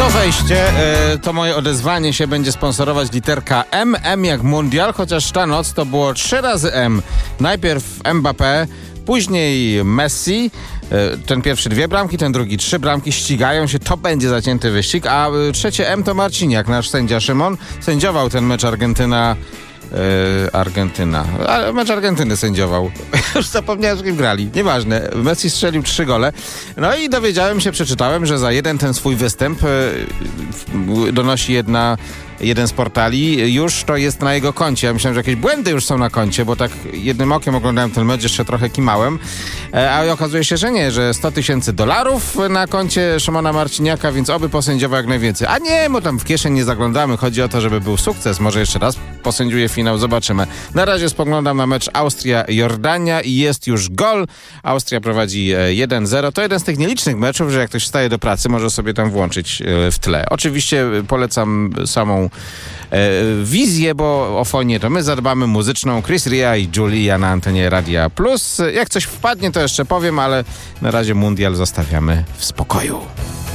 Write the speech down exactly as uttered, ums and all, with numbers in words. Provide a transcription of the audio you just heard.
To wejście, e, to moje odezwanie się będzie sponsorować literka M, M jak mundial, chociaż ta noc to było trzy razy M. Najpierw Mbappé, później Messi, e, ten pierwszy dwie bramki, ten drugi trzy bramki, ścigają się, to będzie zacięty wyścig, a e, trzecie M to Marciniak, nasz sędzia Szymon, sędziował ten mecz Argentyna Yy, Argentyna. Ale mecz Argentyny sędziował. Już zapomniałem, z kim grali. Nieważne. Messi strzelił trzy gole. No i dowiedziałem się, przeczytałem, że za jeden ten swój występ yy, donosi jedna, jeden z portali. Już to jest na jego koncie. Ja myślałem, że jakieś błędy już są na koncie, bo tak jednym okiem oglądałem ten mecz, jeszcze trochę kimałem. E, a okazuje się, że nie, że sto tysięcy dolarów na koncie Szymona Marciniaka, więc oby posędziował jak najwięcej. A nie, bo tam w kieszeń nie zaglądamy. Chodzi o to, żeby był sukces. Może jeszcze raz posędziuje finał, zobaczymy. Na razie spoglądam na mecz Austria-Jordania i jest już gol. Austria prowadzi jeden zero. To jeden z tych nielicznych meczów, że jak ktoś wstaje do pracy, może sobie tam włączyć w tle. Oczywiście polecam samą e, wizję, bo o fonię to my zadbamy, muzyczną. Chris Ria i Julia na antenie Radia Plus. Jak coś wpadnie, to jeszcze powiem, ale na razie mundial zostawiamy w spokoju.